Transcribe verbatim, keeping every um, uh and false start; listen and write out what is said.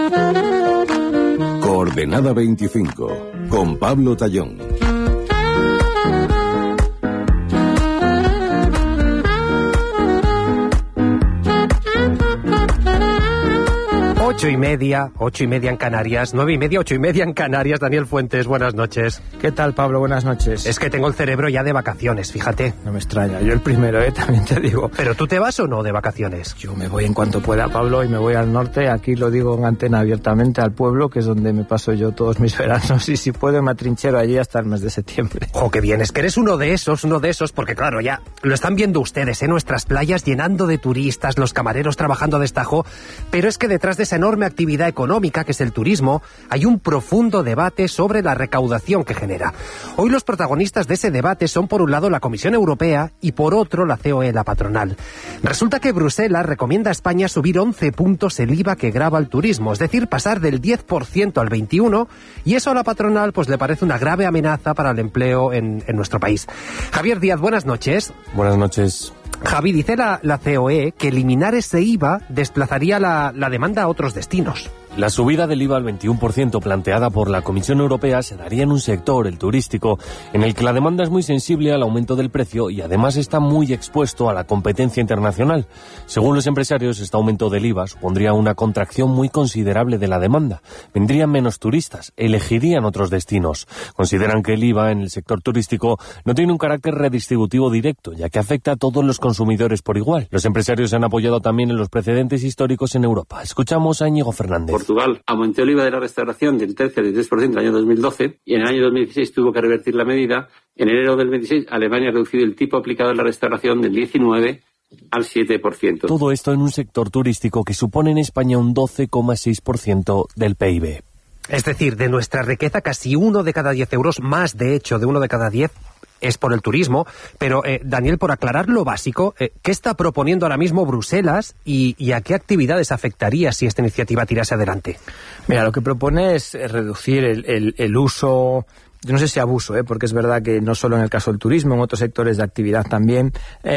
Coordenada veinticinco, con Pablo Tallón. Ocho y media, ocho y media en Canarias, nueve y media, ocho y media en Canarias. Daniel Fuentes, buenas noches. ¿Qué tal, Pablo? Buenas noches. Es que tengo el cerebro ya de vacaciones, fíjate. No me extraña, yo el primero, ¿eh? También te digo. ¿Pero tú te vas o no de vacaciones? Yo me voy en cuanto pueda, Pablo, y me voy al norte. Aquí lo digo en antena abiertamente, al pueblo, que es donde me paso yo todos mis veranos. Y si puedo me atrinchero allí hasta el mes de septiembre. ¡Jo, qué bien! Es que eres uno de esos, uno de esos, porque claro, ya lo están viendo ustedes, ¿eh? Nuestras playas llenando de turistas, los camareros trabajando a destajo. Pero es que detrás de esa enorme actividad económica que es el turismo, hay un profundo debate sobre la recaudación que genera. Hoy los protagonistas de ese debate son por un lado la Comisión Europea y por otro la C O E, la patronal. Resulta que Bruselas recomienda a España subir once puntos el I V A que grava el turismo, es decir, pasar del diez por ciento al veintiuno por ciento, y eso a la patronal pues le parece una grave amenaza para el empleo en, en nuestro país. Javier Díaz, buenas noches. Buenas noches. Javi, dice la, la C O E que eliminar ese I V A desplazaría la, la demanda a otros destinos. La subida del I V A al veintiuno por ciento planteada por la Comisión Europea se daría en un sector, el turístico, en el que la demanda es muy sensible al aumento del precio y además está muy expuesto a la competencia internacional. Según los empresarios, este aumento del I V A supondría una contracción muy considerable de la demanda. Vendrían menos turistas, elegirían otros destinos. Consideran que el I V A en el sector turístico no tiene un carácter redistributivo directo, ya que afecta a todos los consumidores por igual. Los empresarios se han apoyado también en los precedentes históricos en Europa. Escuchamos a Íñigo Fernández. Portugal aumentó el I V A de la restauración del trece al diecitrés por ciento en el año dos mil doce y en el año dos mil dieciséis tuvo que revertir la medida. En enero del veintiséis, Alemania ha reducido el tipo aplicado en la restauración del diecinueve al siete por ciento. Todo esto en un sector turístico que supone en España un doce coma seis por ciento del P I B. Es decir, de nuestra riqueza casi uno de cada diez euros, más de hecho de uno de cada diez, es por el turismo. Pero, eh, Daniel, por aclarar lo básico, eh, ¿qué está proponiendo ahora mismo Bruselas y, y a qué actividades afectaría si esta iniciativa tirase adelante? Mira, lo que propone es reducir el, el, el uso... Yo no sé si abuso, ¿eh? Porque es verdad que no solo en el caso del turismo, en otros sectores de actividad también... Eh,